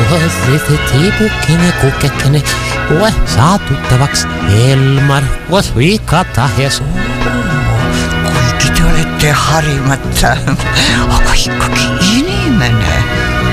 Tiipukkinen, kukkekinen, koe saa tuttavaks Elmar, koos viikata ja suu. Kuinka te olette harimatta, aga ikkagi inimene.